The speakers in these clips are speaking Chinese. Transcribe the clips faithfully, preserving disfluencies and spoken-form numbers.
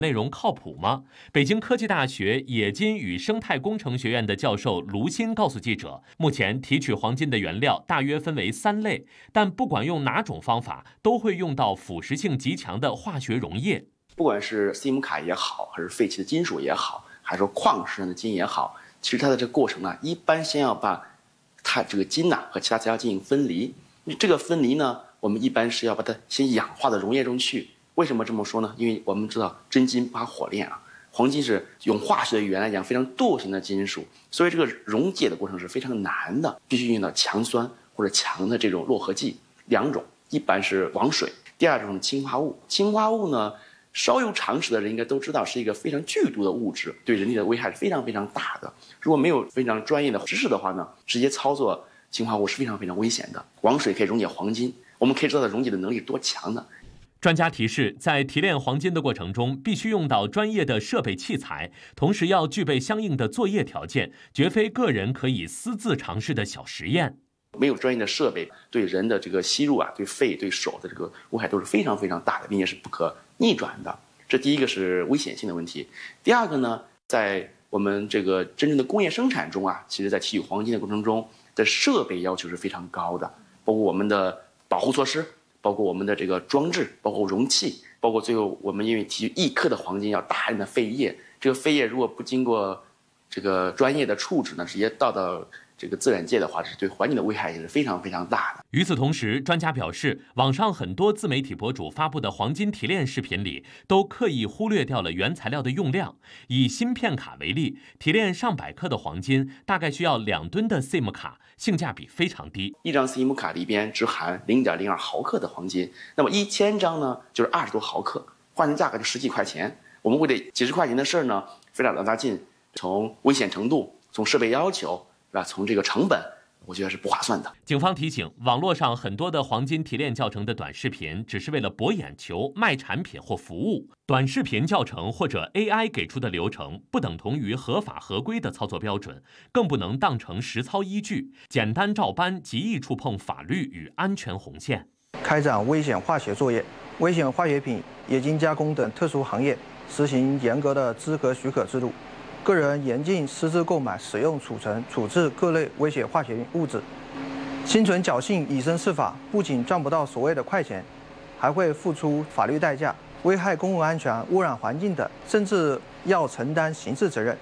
内容靠谱吗？北京科技大学冶金与生态工程学院的教授卢鑫告诉记者，目前提取黄金的原料大约分为三类，但不管用哪种方法，都会用到腐蚀性极强的化学溶液。 不管是 C M 卡也好，还是废弃的金属也好，还是说矿石上的金也好，其实它的这个过程呢，一般先要把它这个金呐、啊、和其他材料进行分离。这个分离呢，我们一般是要把它先氧化到溶液中去。为什么这么说呢？因为我们知道真金不怕火炼啊，黄金是用化学的语言来讲非常惰性的金属，所以这个溶解的过程是非常难的，必须用到强酸或者强的这种络合剂两种，一般是王水，第二种是氰化物。氰化物呢，稍有常识的人应该都知道是一个非常剧毒的物质，对人体的危害是非常非常大的。如果没有非常专业的知识的话呢，直接操作氰化物是非常非常危险的。王水可以溶解黄金，我们可以知道它溶解的能力多强呢？ 专家提示，在提炼黄金的过程中，必须用到专业的设备器材，同时要具备相应的作业条件，绝非个人可以私自尝试的小实验。 没有专业的设备，对人的这个吸入啊，对肺、对手的这个危害都是非常非常大的，并且是不可逆转的。这第一个是危险性的问题。第二个呢，在我们这个真正的工业生产中啊，其实在提取黄金的过程中的设备要求是非常高的，包括我们的保护措施，包括我们的这个装置，包括容器，包括最后我们因为提取一克的黄金要大量的废液，这个废液如果不经过这个专业的处置呢，直接倒到这个自然界的话，是对环境的危害也是非常非常大的。 与此同时，专家表示，网上很多自媒体博主发布的黄金提炼视频里，都刻意忽略掉了原材料的用量。以芯片卡为例，提炼上百克的黄金，大概需要两吨的 S I M 卡，性价比非常低。 一张 S I M 卡里边只含零点零二毫克的黄金，那么一千张呢，就是二十多毫克，换成价格就十几块钱。我们为了几十块钱的事儿呢，费了老大劲，从危险程度，从设备要求，是吧？从这个成本，我觉得是不划算的。 警方提醒，网络上很多的黄金提炼教程的短视频，只是为了博眼球、卖产品或服务。短视频教程或者 A I 给出的流程，不等同于合法合规的操作标准，更不能当成实操依据。简单照搬，极易触碰法律与安全红线。 开展危险化学作业、危险化学品、冶金加工等特殊行业，实行严格的资格许可制度。个人严禁私自购买、使用、储存、处置各类危险化学物质。心存侥幸、以身试法，不仅赚不到所谓的快钱，还会付出法律代价，危害公共安全、污染环境等，甚至要承担刑事责任。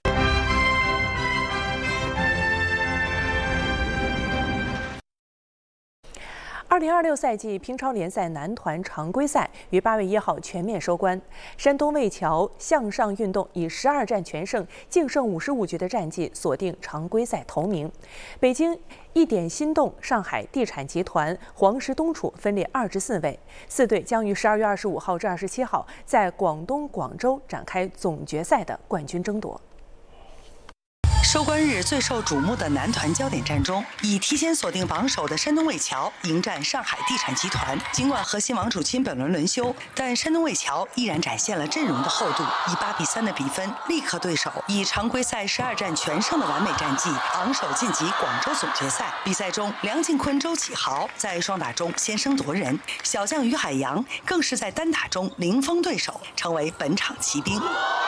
二零二六赛季乒超联赛男团常规赛于八月一号全面收官。山东魏桥向上运动以十二战全胜、净胜五十五局的战绩锁定常规赛头名。北京一点心动、上海地产集团、黄石东楚分列二十四位。四队将于十二月二十五号至二十七号在广东广州展开总决赛的冠军争夺。 收官日最受瞩目的男团焦点战中，以提前锁定榜首的山东魏桥迎战上海地产集团。尽管核心王楚钦本轮轮休，但山东魏桥依然展现了阵容的厚度，以八比三的比分力克对手，以常规赛十二战全胜的完美战绩，昂首晋级广州总决赛。比赛中，梁靖昆、周启豪在双打中先声夺人，小将于海洋更是在单打中零封对手，成为本场奇兵。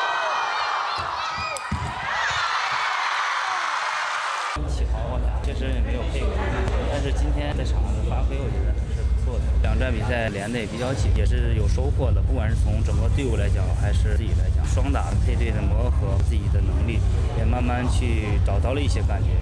确实也没有配合，但是今天在场上的发挥我觉得还是不错的。两站比赛连得也比较紧，也是有收获的。不管是从整个队伍来讲，还是自己来讲，双打配对的磨合，自己的能力也慢慢去找到了一些感觉。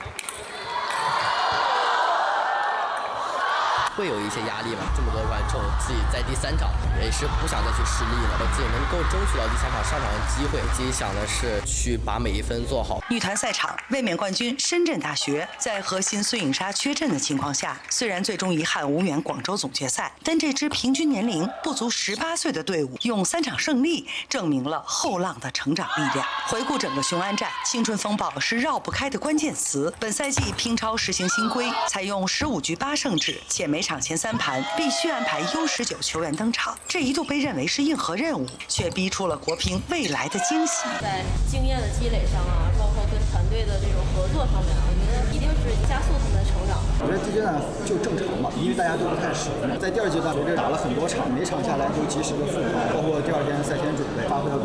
会有一些压力吧，这么多观众，自己在第三场也是不想再去失利了，自己能够争取到第三场上场的机会，自己想的是去把每一分做好。 女团赛场，卫冕冠军深圳大学在核心孙颖莎缺阵的情况下，虽然最终遗憾无缘广州总决赛，但这支平均年龄不足十八岁的队伍，用三场胜利证明了后浪的成长力量。回顾整个雄安战，青春风暴是绕不开的关键词。本赛季乒超实行新规，采用十五局八胜制，且每场前三盘必须安排 U 十九球员登场，这一度被认为是硬核任务，却逼出了国乒未来的惊喜。 在经验的积累上啊，包括跟团队的这种合作上面，我觉得一定是加速他们的成长。 我觉得第一阶段就正常嘛，因为大家都不太熟。在第二阶段，球队打了很多场，每场下来都及时的复盘，包括第二天赛前准备，发挥了